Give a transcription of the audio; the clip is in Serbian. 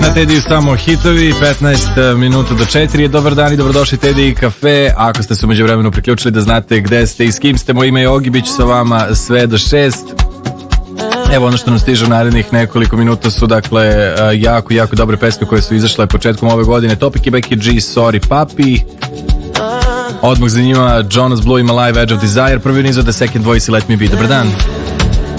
Na Tediju samo hitovi, 15 minuta do 4 je dobar dan i dobrodošli Tediji kafe. Ako ste se umeđu vremenu priključili da znate gde ste i s kim ste, moje ime je Ogi, bit ću sa vama sve do 6. Evo ono što nam stiže u narednih nekoliko minuta su dakle jako dobre pesme koje su izašle početkom ove godine. Topic i Becky G, Sorry Papi. Odmah za njima Jonas Blue ima Live Edge of Desire, prvi niz od The Second Voice i Let Me Be. Dobar dan.